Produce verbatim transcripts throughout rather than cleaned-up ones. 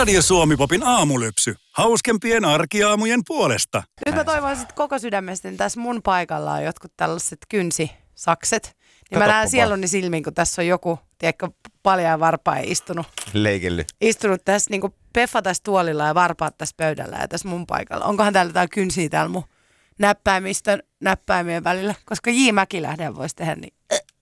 Radio Suomi-popin aamulypsy. Hauskempien arkiaamujen puolesta. Nyt mä toivoisin koko sydämestä, niin tässä mun paikalla on jotkut tällaiset kynsisakset. Niin mä näen sieluni silmiin, kun tässä on joku, tiedätkö, paljaa varpaa istunut. Leikelly. Istunut tässä niin kuin peffa tässä tuolilla ja varpaat tässä pöydällä ja tässä mun paikalla. Onkohan täällä jotain kynsiä täällä mun näppäimistön näppäimien välillä? Koska J. Mäkilähden voisi tehdä niin.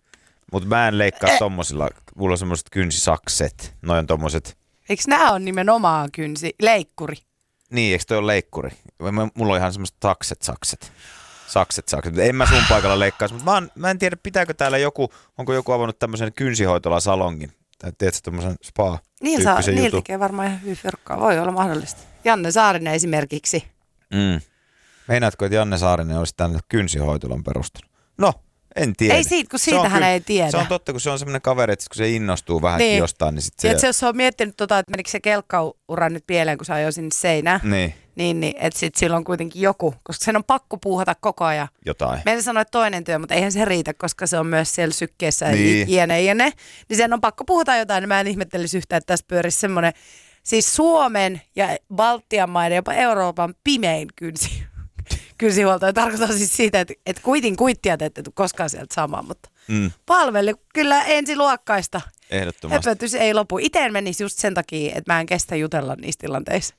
Mut mä en leikkaa eh. tommosilla. Mulla on semmoset kynsisakset. Noi on tommoset. Eikö nää on nimenomaan kynsi? Leikkuri. Niin, eikö toi ole leikkuri? Mulla on ihan semmoset sakset, sakset. Sakset, sakset. En mä sun paikalla leikkaisi, mutta mä, mä en tiedä, pitääkö täällä joku, onko joku avannut tämmöisen kynsihoitolasalongin. Tai tiedätkö tämmöisen spa-tyyppisen Niillä jutun. tekee varmaan ihan hyvin fyrkkaa. Voi olla mahdollista. Janne Saarinen esimerkiksi. Mm. Meinaatko, että Janne Saarinen olisi tänne kynsihoitolan perustanut? No, en tiedä. Ei siitä, kun siitä hän ei tiedä. Se on totta, kun se on semmoinen kaveri, että kun se innostuu vähän niin. jostain, niin sitten se... Tiedätkö, jos se on miettinyt, tota, että menikö se kelkkaura nyt pieleen, kun se ajoi sinne seinään. Niin. Niin, niin että sitten sillä on kuitenkin joku, koska sen on pakko puuhata koko ajan. Jotain. Meidän sanoi, että toinen työ, mutta eihän se riitä, koska se on myös siellä sykkeessä niin. iene, iene. Niin sen on pakko puuhata jotain, niin mä en ihmettelisi yhtään, että tässä pyörisi semmoinen, siis Suomen ja Baltian maiden, jopa Euroopan pimein kynsi. Kynsihuolto. Ja tarkoitan siis siitä, että, että kuitin kuittia te ette tule koskaan sieltä samaan, mutta mm. palveli kyllä ensiluokkaista. Ehdottomasti. Höpötys ei lopu. Itse en menisi just sen takia, että mä en kestä jutella niissä tilanteissa.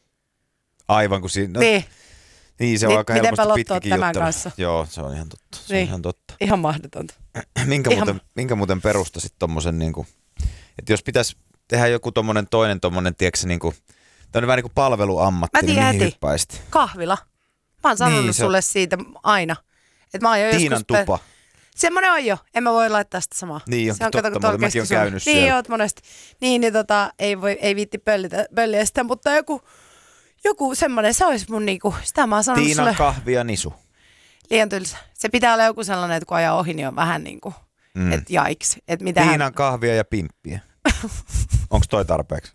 Aivan kuin siinä. No, niin. Niin, se on Ni, aika helposti pitkäkin tämän juttelu. kanssa? Joo, se on ihan totta. Se niin. on ihan totta. Ihan mahdotonta. minkä, ihan... Muuten, minkä muuten perustasit tommosen niinku, että jos pitäisi tehdä joku tommonen toinen tommonen, tiedätkö niinku, tämmönen vähän niinku palveluammatti, niin mihin hyppäisit? Kahvila. Mä oon sanonut niin, sulle on... siitä aina. Että mä oon jo Tiinan joskus... tupa. Semmoinen on jo. En mä voi laittaa sitä samaa. Niin, se on totta, mutta mäkin on käynyt niin, siellä. Niin, oot monesti. Niin, niin tota, ei, voi, ei viitti pöllitä, pölliä sitä, mutta joku, joku semmoinen, se olisi mun niinku, sitä mä oon sanonut Tiinan sulle. kahvi ja nisu. Liian tylsä. Se pitää olla joku sellainen, että kun ajaa ohi, niin on vähän niinku, mm. että jaiks. Et mitähän... Tiinan kahvia ja pimppiä. Onko toi tarpeeksi?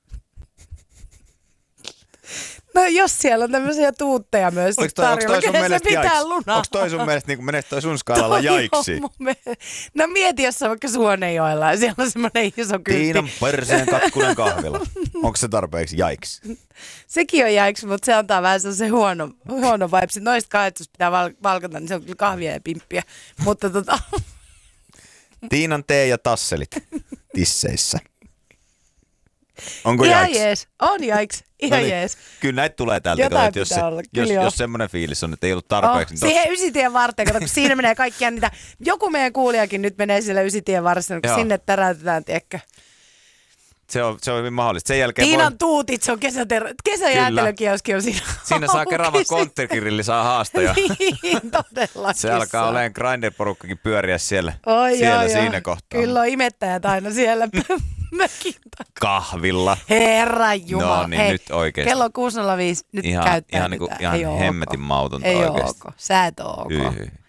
No jos siellä on tämmöisiä tuutteja myös tarjolla, kenen se pitää lunaa. Onko toi sun mielestä, niin menee toi sun skaalalla jaiksi? No mieti jossain vaikka Suonejoella ja siellä on semmoinen iso kyltti. Tiinan perseen katkunen kahvila. Onko se tarpeeksi jaiksi? Sekin on jaiksi, mutta se antaa vähän sellaisen huono, huono vibes. Noista kahdesta pitää val- valkata, niin se on kyllä kahvia ja pimppiä. Mutta tota... Tiinan tee ja tasselit tisseissä. Onko ihan jaiks? jees. On jaiks. Ihan no niin. jees. Kyllä näitä tulee täältä. Jotain Kato, jos, se, jos, jos semmoinen fiilis on, että ei ollut tarpeeksi. Oh, niin siihen ysitien varteen. Kato, kun siinä menee kaikkia niitä. Joku meidän kuulijakin nyt menee siellä ysitien varsin, kun sinne täräytetään, tiedätkö? Se on, se on hyvin mahdollista. Sen jälkeen Tiinan voi... tuutit, se on kesäter... kesäjäätelökioski on siinä. Siinä saa Keravan konttergrilli saa haastaja. Niin, todellakin. Se alkaa olemaan Grindr-porukkakin pyöriä siellä, Oi, siellä joo, siinä joo. kohtaa. Kyllä on imettäjät aina siellä mökin takana. Kahvilla. Herran jumala. No niin, hei, nyt oikeesti. kello kuusi nolla viisi, nyt ihan, käyttäydytään. Ihan, niinku, ihan ei hemmetin mautonta ei oikeesti. Ei ok, sä et oo ok. Hyi, hyi.